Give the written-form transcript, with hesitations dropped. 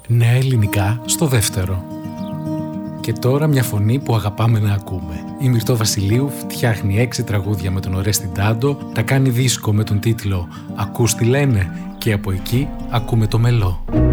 Νέα ελληνικά στο δεύτερο. Και τώρα μια φωνή που αγαπάμε να ακούμε. Η Μυρτώ Βασιλείου φτιάχνει 6 τραγούδια με τον Ορέστη Ντάντο, τα κάνει δίσκο με τον τίτλο «Ακούς τι λένε» και από εκεί ακούμε το μελό.